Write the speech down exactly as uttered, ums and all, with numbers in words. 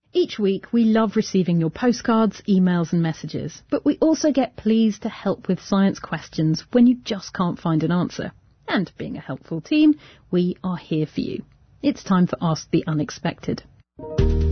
Each week we love receiving your postcards, emails and messages, but we also get pleas to help with science questions when you just can't find an answer. And being a helpful team, we are here for you. It's time for Ask the Unexpected.